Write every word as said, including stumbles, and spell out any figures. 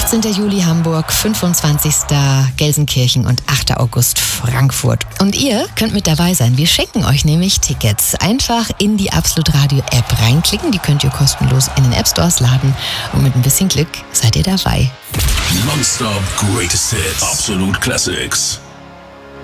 achtzehnten Juli Hamburg, fünfundzwanzigsten Gelsenkirchen und achten August Frankfurt. Und ihr könnt mit dabei sein. Wir schenken euch nämlich Tickets. Einfach in die Absolut Radio App reinklicken. Die könnt ihr kostenlos in den App Stores laden. Und mit ein bisschen Glück seid ihr dabei. Non-stop greatest hits. Absolute Classics.